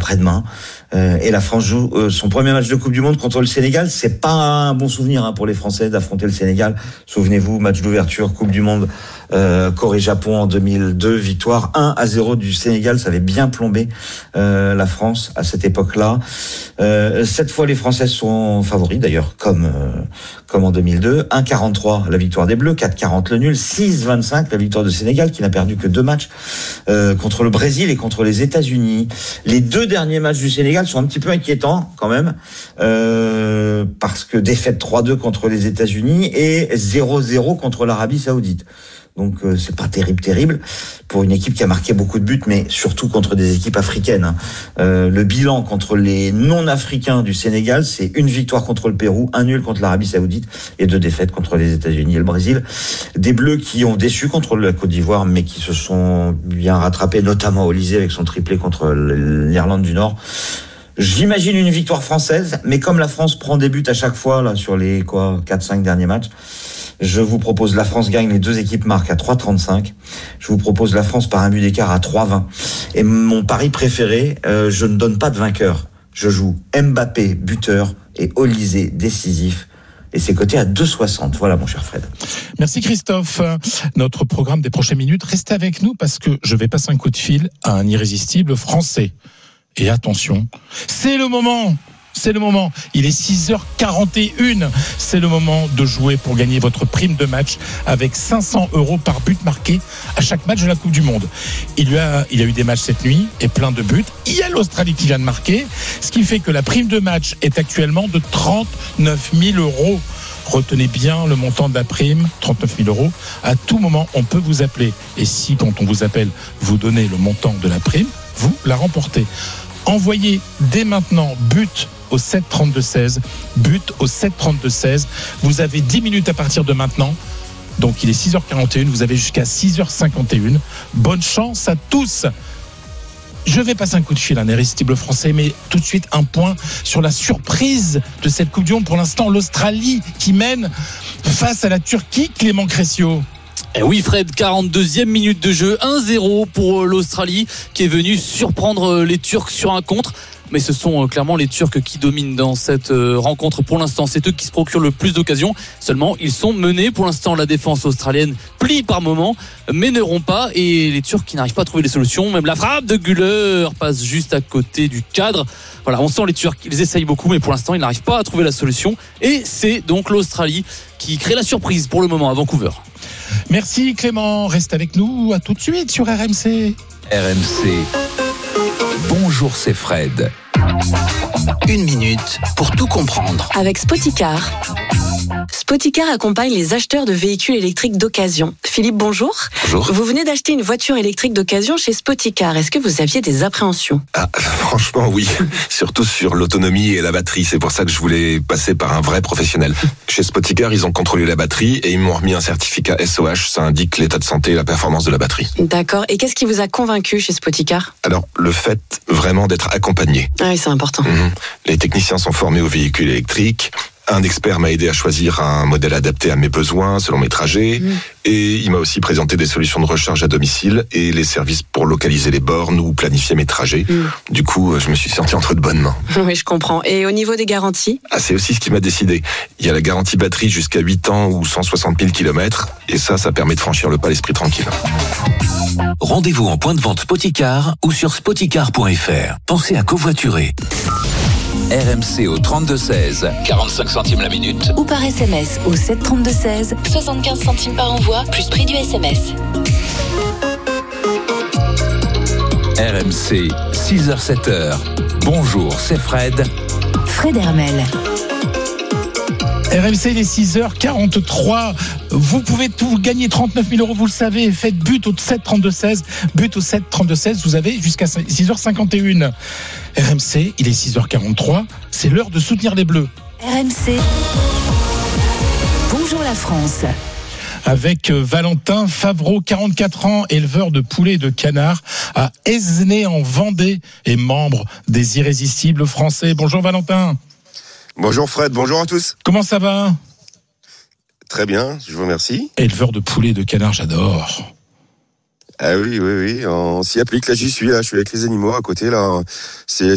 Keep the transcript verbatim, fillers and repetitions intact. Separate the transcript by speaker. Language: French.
Speaker 1: après-demain. Euh, et la France joue euh, son premier match de Coupe du Monde contre le Sénégal. C'est pas un bon souvenir hein, pour les Français d'affronter le Sénégal. Souvenez-vous, match d'ouverture, Coupe du Monde, euh, Corée-Japon en deux mille deux, victoire un à zéro du Sénégal. Ça avait bien plombé euh, la France à cette époque-là. Euh, cette fois, les Français sont favoris d'ailleurs, comme euh, comme en deux mille deux. un quarante-trois la victoire des Bleus, quatre quarante le nul, six vingt-cinq la victoire du Sénégal qui n'a perdu que deux matchs euh, contre le Brésil et contre les États-Unis. Les deux derniers matchs du Sénégal sont un petit peu inquiétants quand même, euh, parce que défaite trois deux contre les États-Unis et zéro zéro contre l'Arabie Saoudite. Donc euh, c'est pas terrible, terrible pour une équipe qui a marqué beaucoup de buts, mais surtout contre des équipes africaines. Hein. Euh, le bilan contre les non-africains du Sénégal, c'est une victoire contre le Pérou, un nul contre l'Arabie Saoudite et deux défaites contre les États-Unis et le Brésil. Des Bleus qui ont déçu contre la Côte d'Ivoire, mais qui se sont bien rattrapés, notamment Olysée avec son triplé contre l'Irlande du Nord. J'imagine une victoire française, mais comme la France prend des buts à chaque fois là sur les quoi quatre cinq derniers matchs, je vous propose la France gagne, les deux équipes marquent à trois trente-cinq. Je vous propose la France par un but d'écart à trois vingt. Et mon pari préféré, euh, je ne donne pas de vainqueur. Je joue Mbappé buteur et Olysée décisif. Et c'est coté à deux soixante. Voilà mon cher Fred.
Speaker 2: Merci Christophe. Notre programme des prochaines minutes, restez avec nous parce que je vais passer un coup de fil à un irrésistible français. Et attention, c'est le moment, c'est le moment. Il est six heures quarante et une. C'est le moment de jouer pour gagner votre prime de match avec cinq cents euros par but marqué à chaque match de la Coupe du Monde. Il y a, il y a eu des matchs cette nuit et plein de buts. Il y a l'Australie qui vient de marquer, ce qui fait que la prime de match est actuellement de trente-neuf mille euros. Retenez bien le montant de la prime, trente-neuf mille euros. À tout moment, on peut vous appeler. Et si, quand on vous appelle, vous donnez le montant de la prime, vous la remportez. Envoyez dès maintenant but au sept trente-deux seize, but au sept trente-deux seize. Vous avez dix minutes à partir de maintenant. Donc il est six heures quarante et une, vous avez jusqu'à six heures cinquante et une. Bonne chance à tous. Je vais passer un coup de fil à un irrésistible français, mais tout de suite un point sur la surprise de cette Coupe du Monde. Pour l'instant, l'Australie qui mène face à la Turquie, Clément Cressio.
Speaker 3: Et oui Fred, quarante-deuxième minute de jeu, un zéro pour l'Australie qui est venue surprendre les Turcs sur un contre. Mais ce sont clairement les Turcs qui dominent dans cette rencontre pour l'instant. C'est eux qui se procurent le plus d'occasions. Seulement, ils sont menés. Pour l'instant, la défense australienne plie par moment, mais ne rompt pas. Et les Turcs qui n'arrivent pas à trouver les solutions. Même la frappe de Güler passe juste à côté du cadre. Voilà, on sent les Turcs, ils essayent beaucoup, mais pour l'instant, ils n'arrivent pas à trouver la solution. Et c'est donc l'Australie qui crée la surprise pour le moment à Vancouver.
Speaker 2: Merci Clément, reste avec nous. À tout de suite sur R M C.
Speaker 4: R M C. Bonjour, c'est Fred. Une minute pour tout comprendre.
Speaker 5: Avec Spoticar. Spoticar accompagne les acheteurs de véhicules électriques d'occasion. Philippe, bonjour.
Speaker 6: Bonjour.
Speaker 5: Vous venez d'acheter une voiture électrique d'occasion chez Spoticar. Est-ce que vous aviez des appréhensions ?
Speaker 6: Ah, franchement, oui. Surtout sur l'autonomie et la batterie. C'est pour ça que je voulais passer par un vrai professionnel. Chez Spoticar, ils ont contrôlé la batterie et ils m'ont remis un certificat S O H. Ça indique l'état de santé et la performance de la batterie.
Speaker 5: D'accord. Et qu'est-ce qui vous a convaincu chez Spoticar ?
Speaker 6: Alors, le fait vraiment d'être accompagné.
Speaker 5: Ah oui, c'est important.
Speaker 6: Mmh. Les techniciens sont formés aux véhicules électriques. Un expert m'a aidé à choisir un modèle adapté à mes besoins, selon mes trajets. Mmh. Et il m'a aussi présenté des solutions de recharge à domicile et les services pour localiser les bornes ou planifier mes trajets. Mmh. Du coup, je me suis senti entre de bonnes mains.
Speaker 5: Oui, je comprends. Et au niveau des garanties ?
Speaker 6: Ah, c'est aussi ce qui m'a décidé. Il y a la garantie batterie jusqu'à huit ans ou cent soixante mille kilomètres. Et ça, ça permet de franchir le pas l'esprit tranquille.
Speaker 4: Rendez-vous en point de vente Spoticar ou sur spoticar point f r. Pensez à covoiturer. R M C au trente-deux seize, quarante-cinq centimes la minute.
Speaker 7: Ou par S M S au sept trente-deux seize, soixante-quinze centimes par envoi, plus prix du S M S.
Speaker 4: R M C, six heures sept heures. Bonjour, c'est Fred.
Speaker 7: Fred Hermel.
Speaker 2: R M C, il est six heures quarante-trois. Vous pouvez tout gagner trente-neuf mille euros, vous le savez. Faites but au sept trente-deux seize. But au sept trente-deux seize. Vous avez jusqu'à six heures cinquante et une. R M C, il est six heures quarante-trois. C'est l'heure de soutenir les Bleus.
Speaker 7: R M C. Bonjour la France.
Speaker 2: Avec Valentin Favreau, quarante-quatre ans, éleveur de poulets et de canards à Esnay en Vendée et membre des Irrésistibles français. Bonjour Valentin.
Speaker 8: Bonjour Fred, bonjour à tous.
Speaker 2: Comment ça va ?
Speaker 8: Très bien, je vous remercie.
Speaker 2: Éleveur de poulets et de canards, j'adore.
Speaker 8: Ah oui, oui, oui, on s'y applique. Là, j'y suis, là, je suis avec les animaux à côté, là. C'est